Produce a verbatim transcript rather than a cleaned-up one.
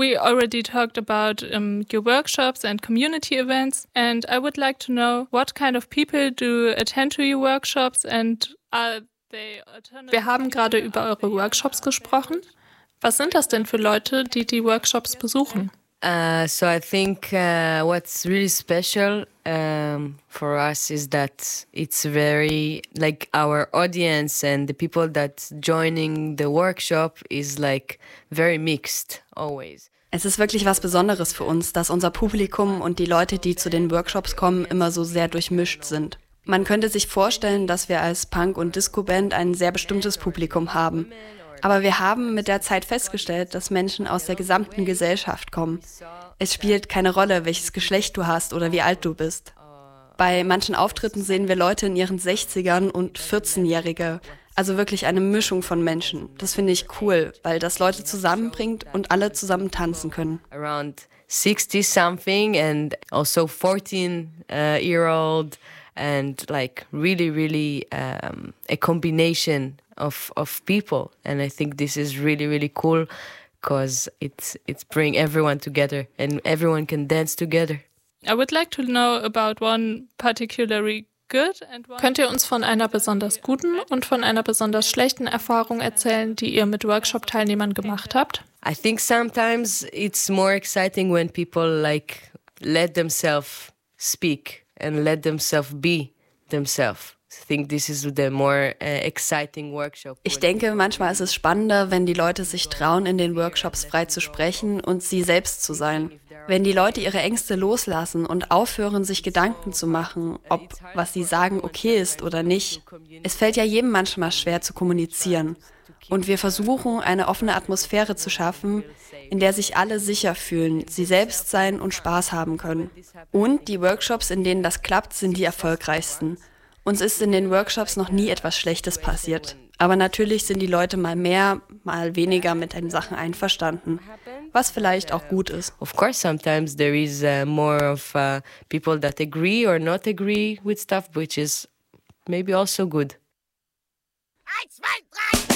we already talked about um, your workshops and community events, and I would like to know what kind of people do attend to your workshops and are they alternative? Wir haben gerade über eure Workshops gesprochen. Was sind das denn für Leute, die die Workshops besuchen? Uh, so I think uh, what's really special um, for us is that it's very, like, our audience and the people that's joining the workshop is like very mixed always. Es ist wirklich was Besonderes für uns, dass unser Publikum und die Leute, die zu den Workshops kommen, immer so sehr durchmischt sind. Man könnte sich vorstellen, dass wir als Punk- und Disco-Band ein sehr bestimmtes Publikum haben. Aber wir haben mit der Zeit festgestellt, dass Menschen aus der gesamten Gesellschaft kommen. Es spielt keine Rolle, welches Geschlecht du hast oder wie alt du bist. Bei manchen Auftritten sehen wir Leute in ihren sechzigern und vierzehnjährige. Also wirklich eine Mischung von Menschen. Das finde ich cool, weil das Leute zusammenbringt und alle zusammen tanzen können. Around sixty something and also fourteen uh, year old and like really, really um, a combination of of people, and I think this is really, really cool because it's it's bring everyone together and everyone can dance together. I would like to know about one particularly good and one. Könnt ihr uns von einer besonders guten und von einer besonders schlechten Erfahrung erzählen, die ihr mit Workshop-Teilnehmern gemacht habt? I think sometimes it's more exciting when people like let themselves speak and let themselves be themselves. I think this is the more uh, exciting workshop. Ich denke, manchmal ist es spannender, wenn die Leute sich trauen, in den Workshops frei zu sprechen und sie selbst zu sein. Wenn die Leute ihre Ängste loslassen und aufhören, sich Gedanken zu machen, ob was sie sagen okay ist oder nicht. Es fällt ja jedem manchmal schwer zu kommunizieren. Und wir versuchen, eine offene Atmosphäre zu schaffen, in der sich alle sicher fühlen, sie selbst sein und Spaß haben können. Und die Workshops, in denen das klappt, sind die erfolgreichsten. Uns ist in den Workshops noch nie etwas Schlechtes passiert. Aber natürlich sind die Leute mal mehr, mal weniger mit den Sachen einverstanden, was vielleicht auch gut ist. Of course, sometimes there is uh, more of uh, people that agree or not agree with stuff, which is maybe also good. Eins, zwei, drei!